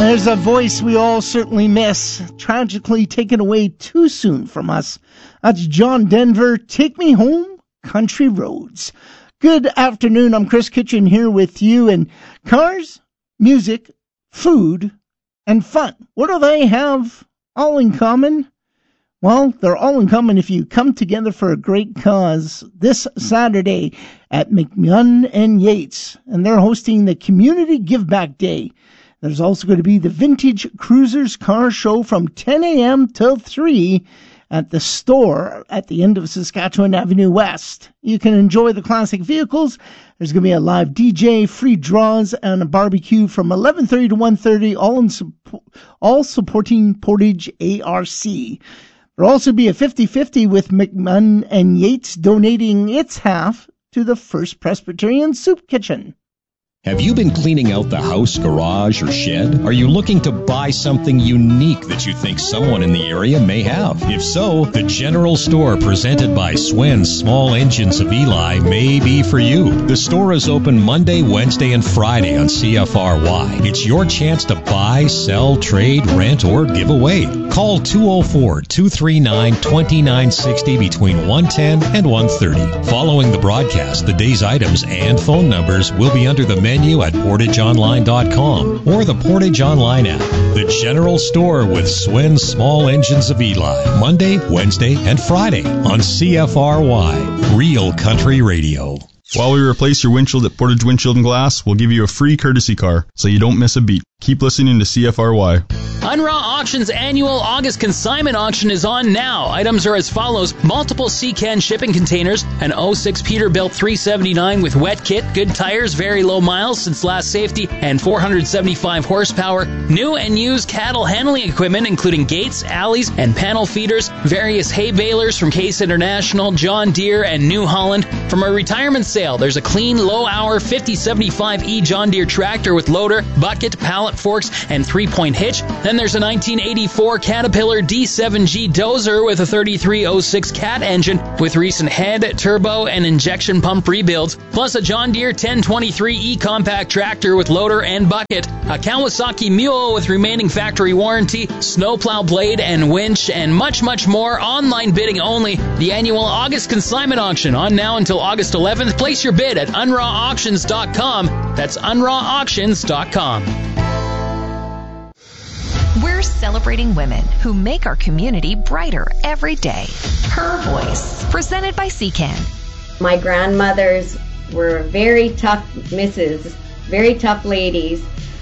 There's a voice we all certainly miss, tragically taken away too soon from us. That's John Denver, Take Me Home, Country Roads. Good afternoon, I'm Chris Kitchen here with you, and cars, music, food, and fun. What do they have all in common? Well, they're all in common if you come together for a great cause this Saturday at McMahon and Yates, and they're hosting the Community Give Back Day. There's also going to be the Vintage Cruisers Car Show from 10 a.m. till 3 at the store at the end of Saskatchewan Avenue West. You can enjoy the classic vehicles. There's going to be a live DJ, free draws, and a barbecue from 11:30 to 1:30, all supporting Portage ARC. There'll also be a 50-50 with McMahon and Yates donating its half to the First Presbyterian Soup Kitchen. Have you been cleaning out the house, garage, or shed? Are you looking to buy something unique that you think someone in the area may have? If so, the General Store presented by Swen's Small Engines of Eli may be for you. The store is open Monday, Wednesday, and Friday on CFRY. It's your chance to buy, sell, trade, rent, or give away. Call 204-239-2960 between 1:10 and 1:30. Following the broadcast, the day's items and phone numbers will be under the menu at PortageOnline.com or the Portage Online app. The General Store with Swen's Small Engines of Eli. Monday, Wednesday, and Friday on CFRY. Real Country Radio. While we replace your windshield at Portage Windshield and Glass, we'll give you a free courtesy car so you don't miss a beat. Keep listening to CFRY. Unraw Auctions annual August consignment auction is on now. Items are as follows: multiple Seacan shipping containers, an 06 Peterbilt 379 with wet kit, good tires, very low miles since last safety, and 475 horsepower. New and used cattle handling equipment, including gates, alleys, and panel feeders. Various hay balers from Case International, John Deere, and New Holland. From a retirement sale, there's a clean, low-hour 5075E John Deere tractor with loader, bucket, pallet forks, and 3-point hitch. Then there's a 1984 Caterpillar D7G dozer with a 3306 Cat engine with recent head, turbo, and injection pump rebuilds, plus a John Deere 1023E compact tractor with loader and bucket, a Kawasaki Mule with remaining factory warranty, snowplow blade and winch, and much, much more. Online bidding only. The annual August consignment auction on now until August 11th. Place your bid at unrawauctions.com. That's unrawauctions.com. We're celebrating women who make our community brighter every day. Her Voice, presented by Seacan. My grandmothers were very tough misses, very tough ladies.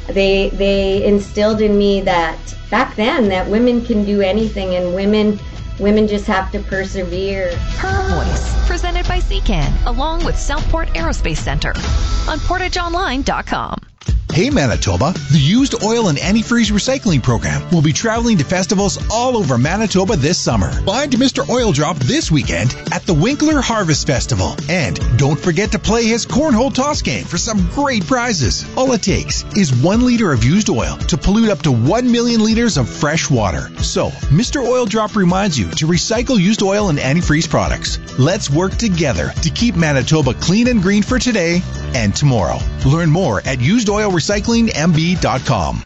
They instilled in me that back then that women can do anything, and women just have to persevere. Her Voice, presented by Seacan, along with Southport Aerospace Center on PortageOnline.com. Hey Manitoba, the Used Oil and Antifreeze Recycling Program will be traveling to festivals all over Manitoba this summer. Find Mr. Oil Drop this weekend at the Winkler Harvest Festival. And don't forget to play his cornhole toss game for some great prizes. All it takes is 1 liter of used oil to pollute up to 1 million liters of fresh water. So, Mr. Oil Drop reminds you to recycle used oil and antifreeze products. Let's work together to keep Manitoba clean and green for today and tomorrow. Learn more at usedoilrecyclingmb.com.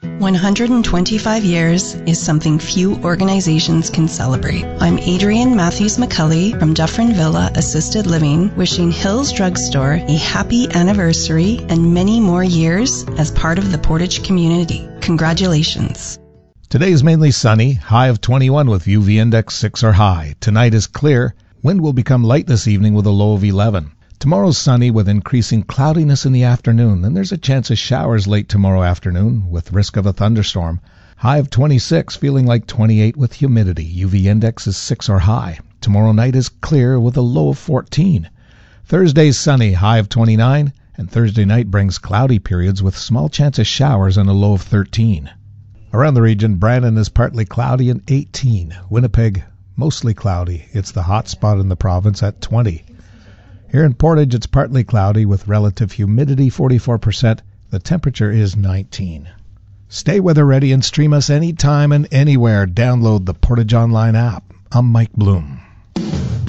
125 years is something few organizations can celebrate. I'm Adrienne Matthews McCulley from Dufferin Villa Assisted Living, wishing Hills Drugstore a happy anniversary and many more years as part of the Portage community. Congratulations. Today is mainly sunny, high of 21 with UV index 6 or high. Tonight is clear. Wind will become light this evening with a low of 11. Tomorrow's sunny with increasing cloudiness in the afternoon. Then there's a chance of showers late tomorrow afternoon with risk of a thunderstorm. High of 26, feeling like 28 with humidity. UV index is 6 or high. Tomorrow night is clear with a low of 14. Thursday's sunny, high of 29. And Thursday night brings cloudy periods with small chance of showers and a low of 13. Around the region, Brandon is partly cloudy and 18. Winnipeg, mostly cloudy. It's the hot spot in the province at 20. Here in Portage, it's partly cloudy with relative humidity 44%. The temperature is 19. Stay weather ready and stream us anytime and anywhere. Download the Portage Online app. I'm Mike Bloom.